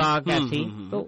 خوراک ایسی. تو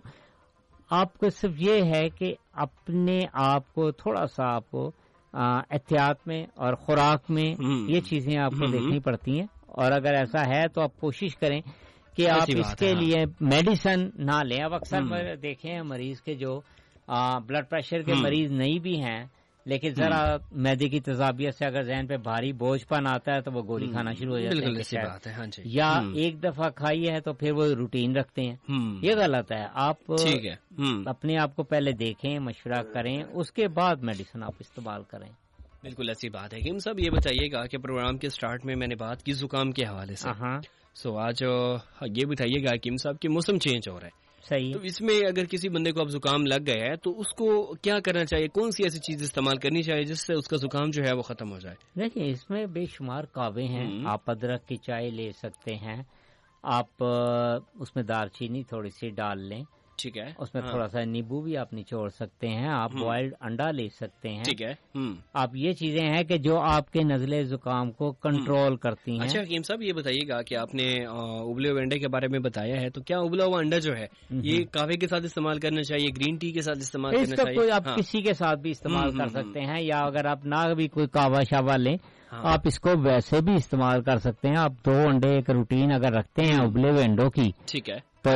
آپ کو صرف یہ ہے کہ اپنے آپ کو تھوڑا سا آپ کو احتیاط میں اور خوراک میں یہ چیزیں آپ کو دیکھنی پڑتی ہیں. اور اگر ایسا ہے تو آپ کوشش کریں کہ آپ اس کے لیے میڈیسن نہ لیں. اب اکثر دیکھیں مریض کے جو بلڈ پریشر کے مریض نہیں بھی ہیں لیکن ذرا معدے کی تیزابیت سے اگر ذہن پہ بھاری بوجھ پن آتا ہے تو وہ گولی کھانا شروع ہو جاتے ہیں یا ایک دفعہ کھائی ہے تو پھر وہ روٹین رکھتے ہیں. یہ غلط ہے. آپ اپنے آپ کو پہلے دیکھیں, مشورہ کریں, اس کے بعد میڈیسن آپ استعمال کریں. بالکل ایسی بات ہے. حکیم صاحب یہ بتائیے گا کہ پروگرام کے سٹارٹ میں نے بات کی زکام کے حوالے سے, سو آج یہ بتائیے گا حکیم صاحب کہ موسم چینج ہو رہا ہے, صحیح, تو اس میں اگر کسی بندے کو اب زکام لگ گیا ہے تو اس کو کیا کرنا چاہیے, کون سی ایسی چیز استعمال کرنی چاہیے جس سے اس کا زکام جو ہے وہ ختم ہو جائے؟ دیکھیں اس میں بے شمار کاوے ہیں. آپ ادرک کی چائے لے سکتے ہیں, آپ اس میں دار چینی تھوڑی سی ڈال لیں, ٹھیک ہے, اس میں تھوڑا سا نیبو بھی آپ نچوڑ سکتے ہیں, آپ بوائلڈ انڈا لے سکتے ہیں, ٹھیک ہے. آپ یہ چیزیں ہیں کہ جو آپ کے نزلے زکام کو کنٹرول کرتی ہیں. اچھا حکیم صاحب یہ بتائیے گا کہ آپ نے ابلے ہوئے انڈے کے بارے میں بتایا ہے, تو کیا ابلا ہوا انڈا جو ہے یہ قہوے کے ساتھ استعمال کرنا چاہیے, گرین ٹی کے ساتھ استعمال کرنا چاہیے؟ آپ کسی کے ساتھ بھی استعمال کر سکتے ہیں, یا اگر آپ نہ بھی کوئی کہوا شاوا لیں آپ اس کو ویسے بھی استعمال کر سکتے ہیں. آپ 2 انڈے ایک روٹین اگر رکھتے ہیں ابلے ہوئے انڈوں کی, ٹھیک ہے, تو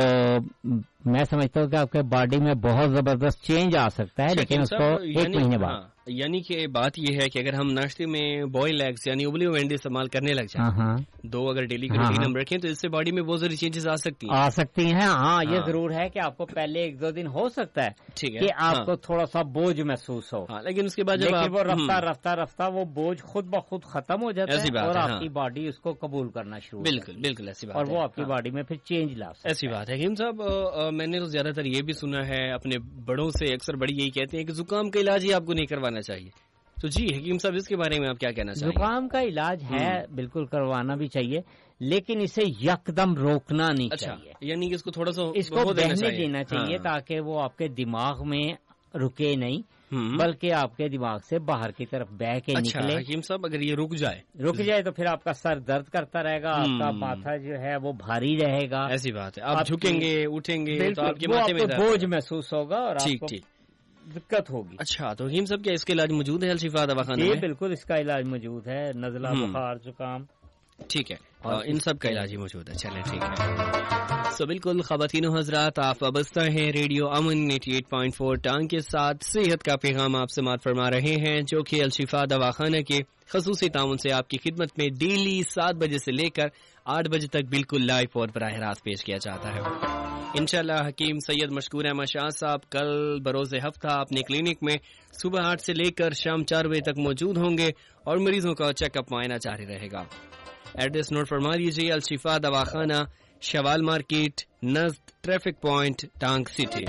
میں سمجھتا ہوں کہ آپ کے باڈی میں بہت زبردست چینج آ سکتا ہے, لیکن اس کو 1 مہینے بعد. یعنی کہ بات یہ ہے کہ اگر ہم ناشتے میں بوائل ایگز یعنی ابلے ہوئے انڈے استعمال کرنے لگ جائیں, 2 اگر ڈیلی کی روٹین ہم رکھیں تو اس سے باڈی میں بہت ساری چینجز آ سکتی ہیں. ہاں یہ ضرور ہے کہ آپ کو پہلے 1-2 دن ہو سکتا ہے کہ آپ کو تھوڑا سا بوجھ محسوس ہو, لیکن اس کے بعد جب وہ رفتہ وہ بوجھ خود بخود ختم ہو جاتا ہے اور آپ کی باڈی اس کو قبول کرنا شروع. بالکل ایسی بات, اور وہ آپ کی باڈی میں پھر چینج لا سکتا ہے. ایسی بات ہے. حکیم صاحب میں نے تو زیادہ تر یہ بھی سنا ہے اپنے بڑوں سے, اکثر بڑی یہی کہتے ہیں کہ زکام کا علاج ہی آپ کو نہیں کروانا چاہیے. تو جی حکیم صاحب اس کے بارے میں آپ کیا کہنا چاہیں گے؟ زکام کا علاج ہے بالکل کروانا بھی چاہیے, لیکن اسے یکدم روکنا نہیں چاہیے. یعنی کہ اس کو تھوڑا سا بہنے دینا چاہیے تاکہ وہ آپ کے دماغ میں رکے نہیں, بلکہ آپ کے دماغ سے باہر کی طرف بہ کے نکلے. حکیم صاحب اگر یہ رک جائے تو پھر آپ کا سر درد کرتا رہے گا, آپ کا ماتھا جو ہے وہ بھاری رہے گا. ایسی بات ہے, آپ جھکیں گے اٹھیں گے تو آپ کے ماتھے میں بوجھ محسوس ہوگا اور آپ کو دقت ہوگی. اچھا, تو حکیم صاحب کیا اس کا علاج موجود ہے الشفا دواخانہ میں؟ بالکل اس کا علاج موجود ہے, نزلہ بخار زکام, ٹھیک ہے, ان سب کا علاج ہی موجود ہے. چلیں ٹھیک ہے. سو بالکل خواتین و حضرات, آپ وابستہ ہیں ریڈیو امن 88.4 ٹانگ کے ساتھ. صحت کا پیغام آپ سماعت فرما رہے ہیں جو کہ الشفا دواخانہ کے خصوصی تعاون سے آپ کی خدمت میں ڈیلی 7 بجے سے لے کر 8 بجے تک بالکل لائیو اور براہ راست پیش کیا جاتا ہے. انشاءاللہ حکیم سید مشکور احمد شاہ صاحب کل بروز ہفتہ اپنے کلینک میں صبح 8 سے لے کر شام 4 بجے تک موجود ہوں گے اور مریضوں کا چیک اپ معائنہ جاری رہے گا. ایڈریس نوٹ فرما لیجیے, الشفا دواخانہ, شوال مارکیٹ, نزد ٹریفک پوائنٹ, ٹانگ سٹی.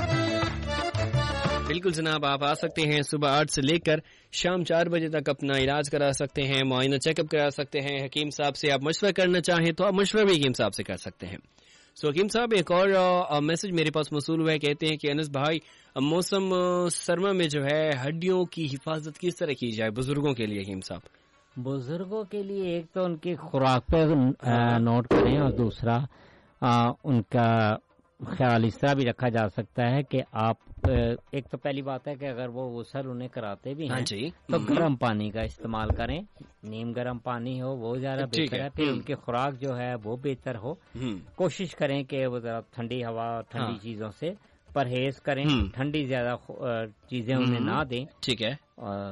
بالکل جناب, آپ آ سکتے ہیں صبح 8 سے لے کر شام 4 بجے تک اپنا علاج کرا سکتے ہیں, معائنہ چیک اپ کرا سکتے ہیں. حکیم صاحب سے آپ مشورہ کرنا چاہیں تو آپ مشورہ بھی حکیم صاحب سے کر سکتے ہیں. سو حکیم صاحب ایک اور میسج میرے پاس موصول ہوا ہے, کہتے ہیں کہ انس بھائی موسم سرما میں جو ہے ہڈیوں کی حفاظت کس طرح کی جائے بزرگوں کے لیے؟ حکیم صاحب بزرگوں کے لیے ایک تو ان کی خوراک پہ نوٹ کریں, اور دوسرا ان کا خیال اس طرح بھی رکھا جا سکتا ہے کہ آپ ایک تو پہلی بات ہے کہ اگر وہ غسل انہیں کراتے بھی ہیں تو گرم پانی کا استعمال کریں, نیم گرم پانی ہو وہ زیادہ بہتر ہے. پھر ان کی خوراک جو ہے وہ بہتر ہو, کوشش کریں کہ وہ ذرا ٹھنڈی ہوا اور ٹھنڈی چیزوں سے پرہیز کریں, ٹھنڈی زیادہ چیزیں انہیں نہ دیں. ٹھیک ہے.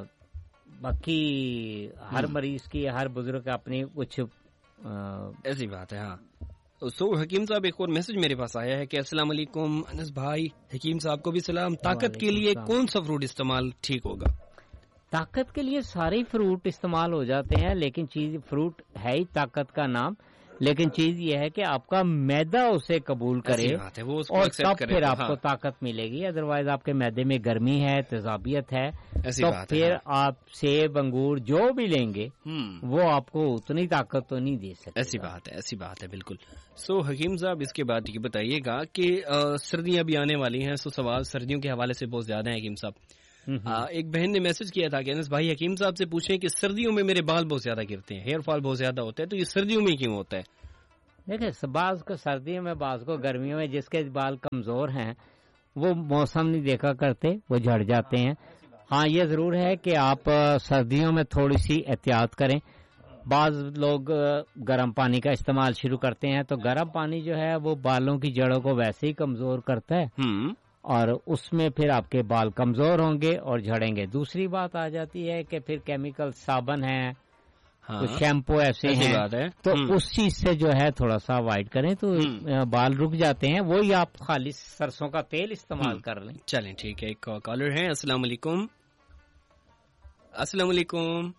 باقی ہر مریض کی, ہر بزرگ کا اپنی کچھ ایسی بات ہے. ہاں سو حکیم صاحب ایک اور میسج میرے پاس آیا ہے کہ السلام علیکم انس بھائی, حکیم صاحب کو بھی سلام. طاقت کے لیے کون سا فروٹ استعمال ٹھیک ہوگا؟ طاقت کے لیے سارے فروٹ استعمال ہو جاتے ہیں, لیکن چیز فروٹ ہے ہی طاقت کا نام, لیکن چیز یہ ہے کہ آپ کا معدہ اسے قبول کرے اور تب پھر آپ کو طاقت ملے گی. ادروائز آپ کے معدے میں گرمی ہے, تیزابیت ہے, تو پھر آپ سیب انگور جو بھی لیں گے وہ آپ کو اتنی طاقت تو نہیں دے سکتے. ایسی بات ہے بالکل. سو حکیم صاحب اس کے بعد یہ بتائیے گا کہ سردیاں بھی آنے والی ہیں, سو سوال سردیوں کے حوالے سے بہت زیادہ ہیں. حکیم صاحب ایک بہن نے میسج کیا تھا کہ انس بھائی حکیم صاحب سے پوچھیں کہ سردیوں میں میرے بال بہت زیادہ گرتے ہیں, ہیئر فال بہت زیادہ ہوتا ہے, تو یہ سردیوں میں کیوں ہوتا ہے؟ دیکھیں بعض کو سردیوں میں بعض کو گرمیوں میں جس کے بال کمزور ہیں وہ موسم نہیں دیکھا کرتے وہ جھڑ جاتے ہیں. ہاں یہ ضرور ہے کہ آپ سردیوں میں تھوڑی سی احتیاط کریں. بعض لوگ گرم پانی کا استعمال شروع کرتے ہیں تو گرم پانی جو ہے وہ بالوں کی جڑوں کو ویسے ہی کمزور کرتا ہے اور اس میں پھر آپ کے بال کمزور ہوں گے اور جھڑیں گے. دوسری بات آ جاتی ہے کہ پھر کیمیکل صابن ہے شیمپو ایسے ہیں تو اس چیز سے جو ہے تھوڑا سا اوائڈ کریں تو بال رک جاتے ہیں. وہی آپ خالص سرسوں کا تیل استعمال کر لیں. چلیں ٹھیک ہے. ایک کالر ہے. السلام علیکم. السلام علیکم.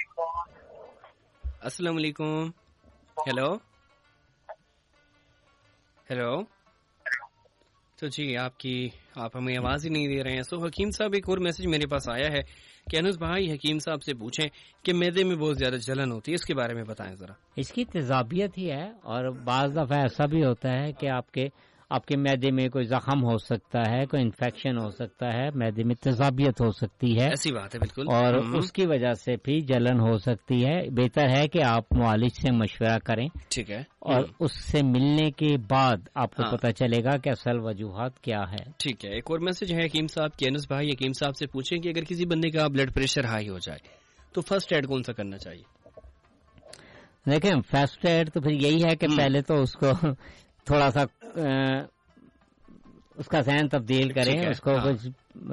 السلام علیکم. Hello hello. تو جی آپ ہمیں آواز ہی نہیں دے رہے ہیں. سو حکیم صاحب ایک اور میسج میرے پاس آیا ہے کہ انس بھائی حکیم صاحب سے پوچھیں کہ معدے میں بہت زیادہ جلن ہوتی ہے, اس کے بارے میں بتائیں ذرا. اس کی تیزابیت ہی ہے اور بعض دفعہ ایسا بھی ہوتا ہے کہ آپ کے معدے میں کوئی زخم ہو سکتا ہے, کوئی انفیکشن ہو سکتا ہے, معدے میں تیزابیت ہو سکتی ہے. ایسی بات ہے بالکل. اور اس کی وجہ سے بھی جلن ہو سکتی ہے. بہتر ہے کہ آپ معالج سے مشورہ کریں. ٹھیک ہے. اور اس سے ملنے کے بعد آپ کو پتہ چلے گا کہ اصل وجوہات کیا ہے. ٹھیک ہے. ایک اور میسج ہے حکیم صاحب کے انس بھائی حکیم صاحب سے پوچھیں کہ اگر کسی بندے کا بلڈ پریشر ہائی ہو جائے تو فرسٹ ایڈ کون سا کرنا چاہیے؟ دیکھیں فرسٹ ایڈ تو پھر یہی ہے کہ پہلے تو اس کو تھوڑا سا اس کا ذہن تبدیل کریں, اس کو کچھ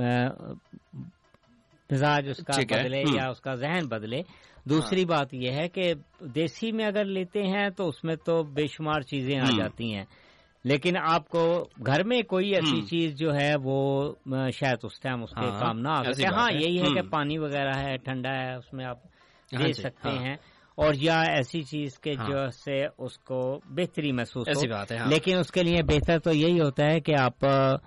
مزاج اس کا بدلے یا اس کا ذہن بدلے. دوسری بات یہ ہے کہ دیسی میں اگر لیتے ہیں تو اس میں تو بے شمار چیزیں آ جاتی ہیں, لیکن آپ کو گھر میں کوئی ایسی چیز جو ہے وہ شاید اس ٹائم اس کے کام نہ آ سکے. ہاں یہی ہے کہ پانی وغیرہ ہے, ٹھنڈا ہے, اس میں آپ دے سکتے ہیں اور یا ایسی چیز کے جو سے اس کو بہتری محسوس ہو. لیکن اس کے لیے بہتر تو یہی ہوتا ہے کہ آپ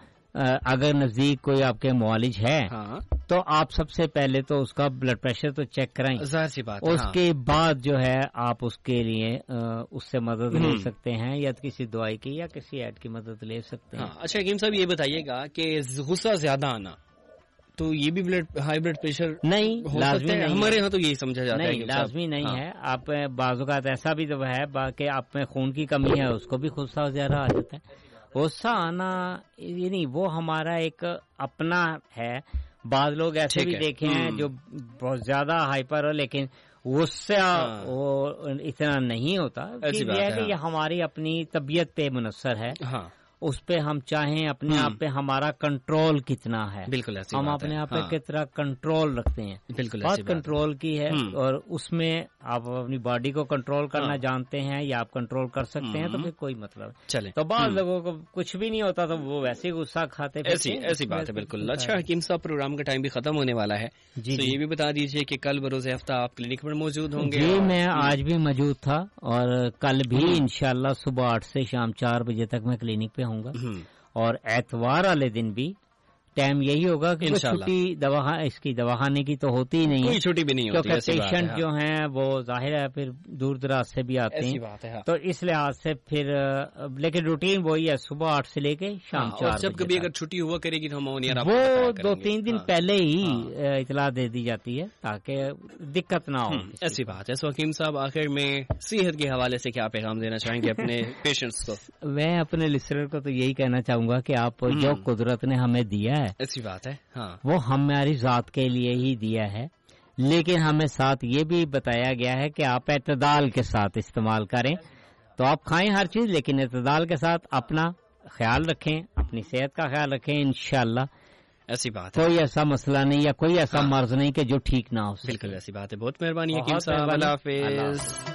اگر نزدیک کوئی آپ کے معالج ہے تو آپ سب سے پہلے تو اس کا بلڈ پریشر تو چیک کرائیں. اس کے بعد جو ہے آپ اس کے لیے اس سے مدد لے سکتے ہیں یا کسی دوائی کی یا کسی ایڈ کی مدد لے سکتے ہیں. اچھا حکیم صاحب یہ بتائیے گا کہ غصہ زیادہ آنا تو یہ بھی ہائی بلڈ پریشر نہیں لازمی نہیں. ہمارے یہاں تو یہی سمجھا جاتا ہے لازمی نہیں ہے. آپ بعض اوقات ایسا بھی تو ہے کہ آپ میں خون کی کمی ہے اس کو بھی غصہ زیادہ آ جاتا ہے. غصہ آنا یعنی وہ ہمارا ایک اپنا ہے. بعض لوگ ایسے بھی دیکھے ہیں جو بہت زیادہ ہائپر ہو لیکن غصہ وہ اتنا نہیں ہوتا. یہ ہے کہ یہ ہماری اپنی طبیعت پہ منحصر ہے. اس پہ ہم چاہیں اپنے آپ پہ ہمارا کنٹرول کتنا ہے. بالکل ہم اپنے آپ پہ کتنا کنٹرول رکھتے ہیں. بالکل بات کنٹرول کی ہے اور اس میں آپ اپنی باڈی کو کنٹرول کرنا جانتے ہیں یا آپ کنٹرول کر سکتے ہیں تو پھر کوئی مطلب چلے. تو بعض لوگوں کو کچھ بھی نہیں ہوتا تو وہ ویسے ہی غصہ کھاتے. ایسی بات ہے بالکل. اچھا حکیم صاحب پروگرام کا ٹائم بھی ختم ہونے والا ہے تو یہ بھی بتا دیجیے کہ کل بروز ہفتہ آپ کلینک پر موجود ہوں گے؟ جی میں آج بھی موجود تھا اور کل بھی انشاءاللہ صبح 8 سے شام 4 بجے تک میں کلینک پہ ہوں گا. اور اتوار والے دن بھی ٹائم یہی ہوگا کہ چھٹی اس کی دواخانے کی تو ہوتی ہی نہیں ہے, کوئی چھٹی بھی نہیں ہوتی کیونکہ پیشنٹ جو ہیں وہ ظاہر ہے پھر دور دراز سے بھی آتے ہیں تو اس لحاظ سے پھر لیکن روٹین وہی ہے صبح 8 سے لے کے شام 4. جب کبھی اگر چھٹی ہوا کرے گی تو ہم وہ 2-3 دن پہلے ہی اطلاع دے دی جاتی ہے تاکہ دقت نہ ہو. ایسی بات ہے. حکیم صاحب آخر میں صحت کے حوالے سے کیا پیغام دینا چاہیں گے اپنے پیشنٹس کو؟ میں اپنے لسنر کو تو یہی کہنا چاہوں گا کہ آپ جو قدرت نے ہمیں دیا ہے ایسی بات ہے وہ ہماری ذات کے لیے ہی دیا ہے, لیکن ہمیں ساتھ یہ بھی بتایا گیا ہے کہ آپ اعتدال کے ساتھ استعمال کریں. تو آپ کھائیں ہر چیز لیکن اعتدال کے ساتھ اپنا خیال رکھیں, اپنی صحت کا خیال رکھیں. انشاءاللہ ایسی بات کوئی ایسا مسئلہ نہیں یا کوئی ایسا مرض نہیں کہ جو ٹھیک نہ ہو. بالکل ایسی بات ہے. بہت مہربانی حکیم صاحب. اللہ حافظ.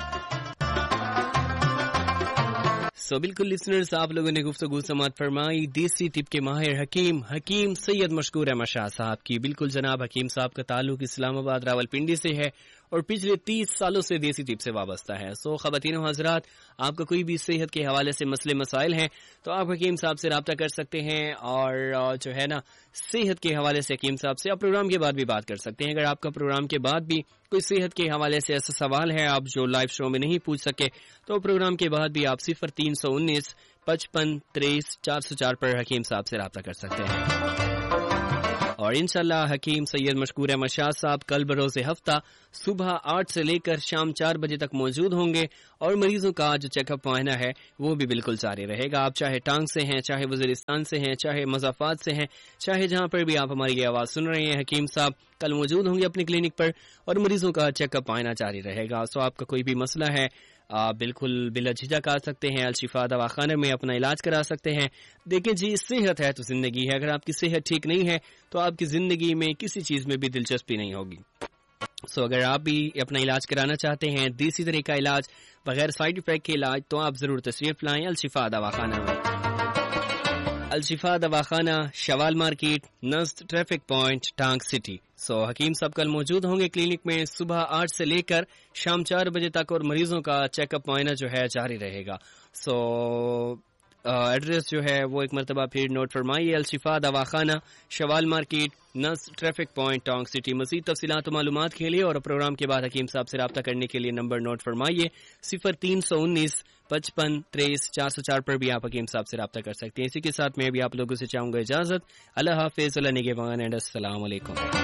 بالکل لسنرز آپ لوگوں نے گفتگو سماعت فرمائی دیسی ٹپ کے ماہر حکیم سید مشکور احمد شاہ صاحب کی. بالکل جناب حکیم صاحب کا تعلق اسلام آباد راولپنڈی سے ہے اور پچھلے 30 سالوں سے دیسی ٹپ سے وابستہ ہے. خواتین و حضرات آپ کا کوئی بھی صحت کے حوالے سے مسئلے مسائل ہیں تو آپ حکیم صاحب سے رابطہ کر سکتے ہیں اور جو ہے نا صحت کے حوالے سے حکیم صاحب سے آپ پروگرام کے بعد بھی بات کر سکتے ہیں. اگر آپ کا پروگرام کے بعد بھی کوئی صحت کے حوالے سے ایسا سوال ہے آپ جو لائیو شو میں نہیں پوچھ سکے تو پروگرام کے بعد بھی آپ 0319 55 23 404 پر حکیم صاحب سے رابطہ کر سکتے ہیں. اور انشاءاللہ حکیم سید مشکور احمد شاہ صاحب کل بروز ہفتہ صبح 8 سے لے کر شام 4 بجے تک موجود ہوں گے، اور مریضوں کا جو چیک اپ معائنہ ہے وہ بھی بالکل جاری رہے گا. آپ چاہے ٹانگ سے ہیں، چاہے وزیرستان سے ہیں، چاہے مضافات سے ہیں، چاہے جہاں پر بھی آپ ہماری یہ آواز سن رہے ہیں، حکیم صاحب کل موجود ہوں گے اپنے کلینک پر اور مریضوں کا چیک اپ معائنہ جاری رہے گا. سو آپ کا کوئی بھی مسئلہ ہے آپ بالکل بلا جھجک آ سکتے ہیں، الشفا دواخانہ میں اپنا علاج کرا سکتے ہیں. دیکھیں جی، صحت ہے تو زندگی ہے. اگر آپ کی صحت ٹھیک نہیں ہے تو آپ کی زندگی میں کسی چیز میں بھی دلچسپی نہیں ہوگی. اگر آپ بھی اپنا علاج کرانا چاہتے ہیں، دیسی طریقہ علاج بغیر سائیڈ افیکٹ کے علاج، تو آپ ضرور تشریف لائیں الشفا دواخانہ میں. الشفا دواخانہ، شوال مارکیٹ، نزد ٹریفک پوائنٹ، ٹانگ سٹی. حکیم صاحب کل موجود ہوں گے کلینک میں صبح 8 سے لے کر شام 4 بجے تک، اور مریضوں کا چیک اپ معائنہ جو ہے جاری رہے گا. ایڈریس جو ہے وہ ایک مرتبہ پھر نوٹ فرمائیے، الشفا دواخانہ، شوال مارکیٹ، نزد ٹریفک پوائنٹ، ٹانگ سٹی. مزید تفصیلات و معلومات کے لیے اور پروگرام کے بعد حکیم صاحب سے رابطہ کرنے کے لیے نمبر نوٹ فرمائیے، 0319 55 23 404 پر بھی آپ حکیم صاحب سے رابطہ کر سکتے ہیں. اسی کے ساتھ میں بھی آپ لوگوں سے چاہوں گا اجازت. اللہ حافظ، اللہ نگہبان، اینڈ السلام علیکم.